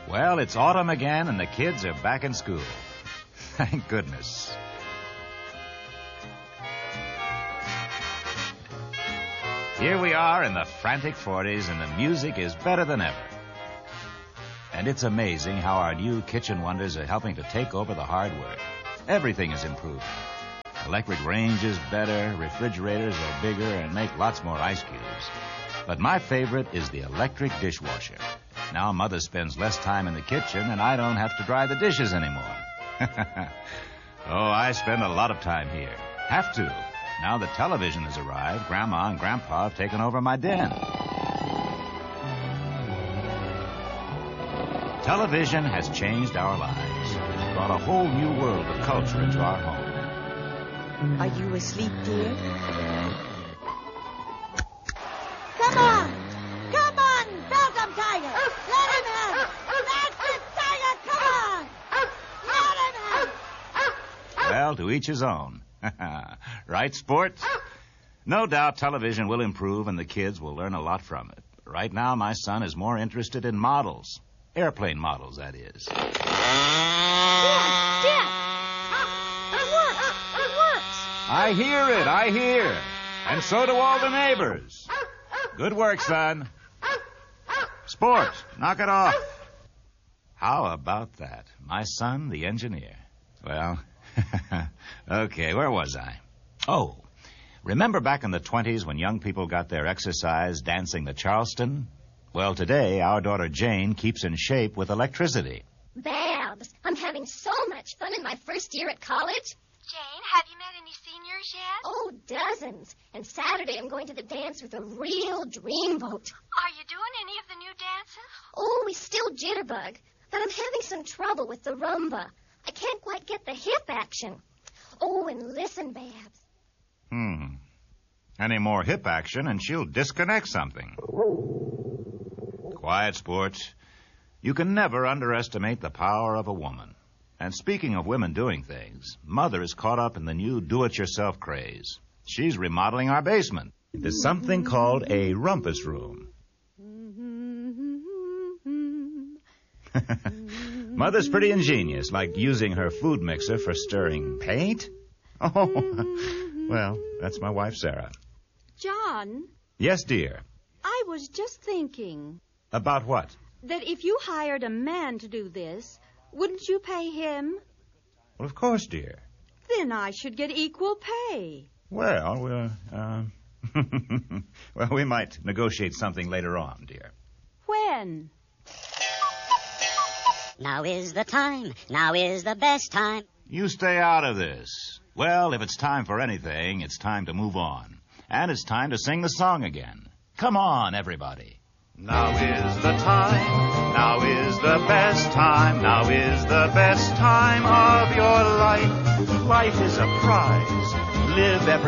Well, it's autumn again, and the kids are back in school. Thank goodness. Here we are in the frantic 40s, and the music is better than ever. And it's amazing how our new kitchen wonders are helping to take over the hard work. Everything is improving. Electric range is better, refrigerators are bigger, and make lots more ice cubes. But my favorite is the electric dishwasher. Now Mother spends less time in the kitchen, and I don't have to dry the dishes anymore. Oh, I spend a lot of time here. Have to. Now the television has arrived, Grandma and Grandpa have taken over my den. Television has changed our lives. It's brought a whole new world of culture into our home. Are you asleep, dear? Come on! Come on, Belgium Tiger! Let him have! That's it, Tiger! Come on! Let him have! Well, to each his own. Right, Sport? No doubt television will improve and the kids will learn a lot from it. Right now, my son is more interested in models. Airplane models, that is. Dad! It works! It works! I hear. And so do all the neighbors. Good work, son. Sport, knock it off. How about that? My son, the engineer. Well, okay, where was I? Oh, remember back in the 20s when young people got their exercise dancing the Charleston? Well, today, our daughter Jane keeps in shape with electricity. Babs, I'm having so much fun in my first year at college. Jane, have you met any seniors yet? Oh, dozens. And Saturday I'm going to the dance with a real dreamboat. Are you doing any of the new dances? Oh, we still jitterbug. But I'm having some trouble with the rumba. I can't quite get the hip action. Oh, and listen, Babs. Any more hip action and she'll disconnect something. Quiet, Sport. You can never underestimate the power of a woman. And speaking of women doing things, Mother is caught up in the new do-it-yourself craze. She's remodeling our basement. There's something called a rumpus room. Mother's pretty ingenious, like using her food mixer for stirring paint. Oh, well, that's my wife, Sarah. John? Yes, dear. I was just thinking. About what? That if you hired a man to do this, wouldn't you pay him? Well, of course, dear. Then I should get equal pay. Well, well, we might negotiate something later on, dear. When? Now is the time. Now is the best time. You stay out of this. Well, if it's time for anything, it's time to move on. And it's time to sing the song again. Come on, everybody. Now is the time. Now is the best time. Now is the best time of your life. Life is a prize. Live every